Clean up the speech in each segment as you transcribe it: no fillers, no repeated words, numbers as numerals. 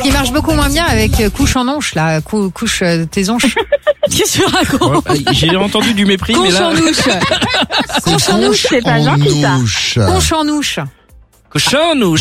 Ce qui marche beaucoup moins bien avec couche en onche, là, couche tes onches. Qu'est-ce que tu racontes? J'ai entendu du mépris, mais là... Conche en ouche. C'est pas gentil, ça. Conche en ouche. Cochon ou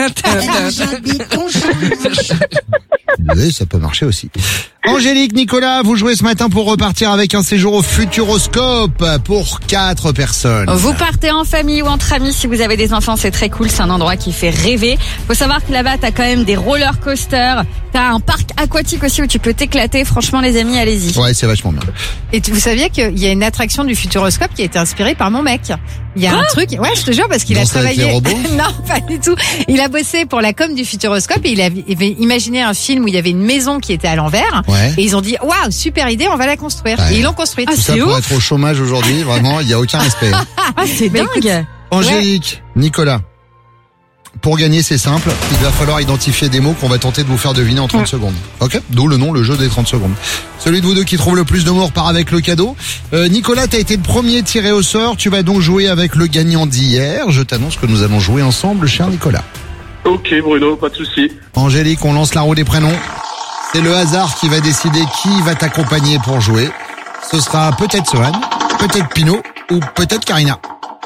Oui, ça peut marcher aussi. Angélique, Nicolas, vous jouez ce matin pour repartir avec un séjour au Futuroscope pour 4 personnes. Vous partez en famille ou entre amis. Si vous avez des enfants, c'est très cool. C'est un endroit qui fait rêver. Faut savoir que là-bas, t'as quand même des roller coasters. T'as un parc aquatique aussi où tu peux t'éclater. Franchement, les amis, allez-y. Ouais, c'est vachement bien. Et vous saviez qu'il y a une attraction du Futuroscope qui a été inspirée par mon mec. Il y a un truc, ouais, je te jure, parce qu'il a Danse avec travaillé. les robots Non, pas du tout. Il a bossé pour la com du Futuroscope et il avait imaginé un film où il y avait une maison qui était à l'envers. Ouais. Et ils ont dit, waouh, super idée, on va la construire. Ouais. Et ils l'ont construite. Tout ça pour être au chômage aujourd'hui, vraiment, il n'y a aucun respect. Ah, c'est Bah, écoute, dingue. Angélique, Nicolas, pour gagner, c'est simple. Il va falloir identifier des mots qu'on va tenter de vous faire deviner en 30 secondes. Ok? D'où le nom, le jeu des 30 secondes. Celui de vous deux qui trouve le plus de mots repart avec le cadeau. Nicolas, t'as été le premier tiré au sort. Tu vas donc jouer avec le gagnant d'hier. Je t'annonce que nous allons jouer ensemble, cher Nicolas. Ok Bruno, pas de souci. Angélique, on lance la roue des prénoms. C'est le hasard qui va décider qui va t'accompagner pour jouer. Ce sera peut-être Sohan, peut-être Pino ou peut-être Karina.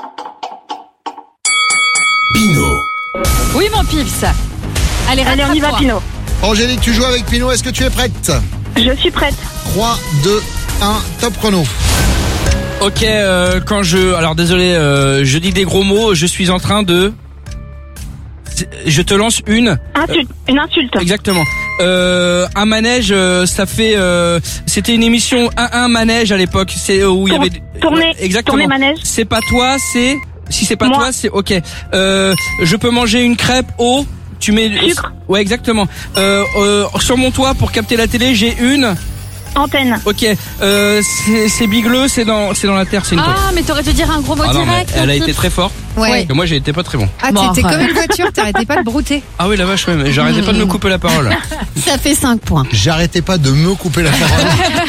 Pino. Oui, mon pips. Allez, Allez, on y va, rattrape-toi. Pino. Angélique, tu joues avec Pino. Est-ce que tu es prête? Je suis prête. 3, 2, 1, top chrono. Ok, alors désolé, je dis des gros mots, je suis en train de... Je te lance une... Une insulte. Exactement. Un manège, ça fait... c'était une émission 1-1 manège à l'époque. C'est où il y avait... Tourner, Ouais, exactement. tourner manège. C'est pas toi, c'est... Si c'est pas Moi. toi, c'est... Ok. Je peux manger une crêpe au... Tu mets... Sucre. Ouais, exactement. Sur mon toit, pour capter la télé, j'ai une... Antenne. Ok. C'est bigleux, c'est dans la terre, c'est une toile. Ah, mais t'aurais dû dire un gros mot Ah non, mais direct. elle a mon été pips. très forte. Ouais. Et moi, j'ai été pas très bon. Ah, Bon, t'es ouais. comme une voiture, t'arrêtais pas de brouter. Ah oui, la vache, ouais, mais j'arrêtais pas de me couper la parole. Ça fait 5 points. J'arrêtais pas de me couper la parole.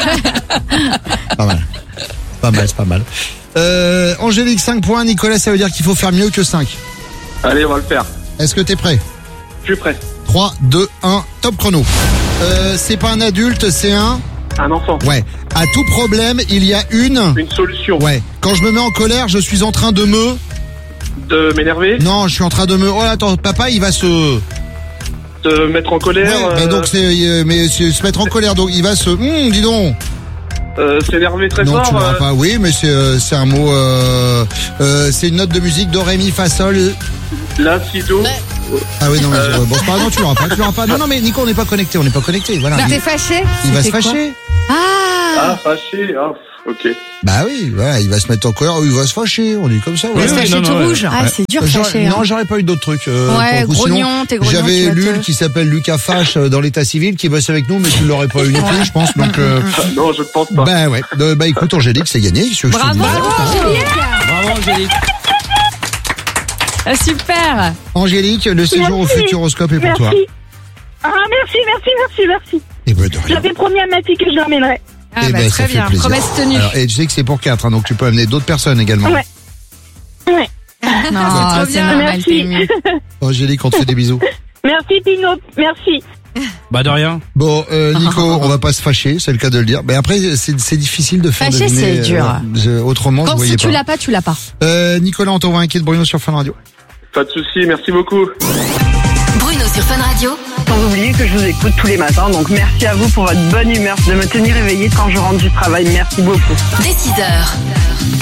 Pas mal. Pas mal, c'est pas mal. Angélique, 5 points. Nicolas, ça veut dire qu'il faut faire mieux que 5. Allez, on va le faire. Est-ce que t'es prêt? Je suis prêt. 3, 2, 1, top chrono. C'est pas un adulte, c'est un... Un enfant. Ouais. À tout problème, il y a une... Une solution. Ouais. Quand je me mets en colère, je suis en train de me... De m'énerver. Non, je suis en train de me... Oh, attends, papa, il va se... De mettre en colère. Ouais, bah donc c'est... mais c'est se mettre en colère, donc il va se... dis donc. S'énerver très Non, fort. tu l'auras pas. Oui, mais c'est un mot... c'est une note de musique, do, ré, mi, fa, sol... La, si, do. Ah oui, non, mais bon, c'est pas... Non, tu l'auras pas. Non, mais Nico, on n'est pas connecté, voilà. T'es fâché? Il va se C'était quoi? fâcher. Ah, fâché. Ah, ok. Bah oui, voilà, il va se mettre en colère ou il va se fâcher, on dit comme ça. Il va se ouais. fâcher tout rouge. Ah, c'est dur, fâché. Non, j'aurais pas eu d'autres trucs. Ouais, pour le coup. Sinon, grognon, t'es grognon. j'avais tu vas Lul te- qui s'appelle Lucas Fâche dans l'état civil qui bosse avec nous, mais tu l'aurais pas eu non plus, je pense. Donc, Non, je ne pense pas. bah ouais. Bah écoute, Angélique, c'est gagné. Je te dis. Bravo, Angélique. Bravo, Angélique. Ah, super. Angélique, le séjour au Merci. Futuroscope est pour Merci. toi. Ah, merci. Et bah, de rien. J'avais promis à ma fille que je l'emmènerais. Ah, Eh bah, ben, très ça fait bien. plaisir. Promesse tenue. Alors, et tu sais que c'est pour 4, donc tu peux amener d'autres personnes également. Ouais. Ouais. Non, trop c'est bien. normal, Merci. t'es ému. Angélique, on te fait des bisous. Merci, Pino. Merci. Bah de rien. Bon, Nico, on va pas se fâcher, c'est le cas de le dire. Mais après, c'est difficile de faire Fâcher, deviner. c'est dur. Autrement, je Quand voyais si tu pas. l'as pas, tu l'as pas. Nicolas, on t'envoie un kit Bruno sur Fun Radio. Pas de souci, merci beaucoup. Bruno sur Fun Radio. Sans oublier que je vous écoute tous les matins, donc merci à vous pour votre bonne humeur, de me tenir éveillée quand je rentre du travail. Merci beaucoup. Dès 6h.